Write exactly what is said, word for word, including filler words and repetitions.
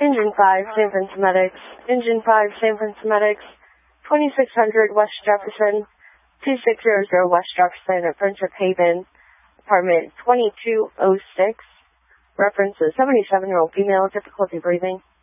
Engine five, San Francisco Medics. Engine five, San Francisco Medics. twenty-six hundred West Jefferson. two six zero zero West Jefferson at Friendship Haven. Apartment twenty-two oh six. Reference a seventy-seven-year-old female, difficulty breathing.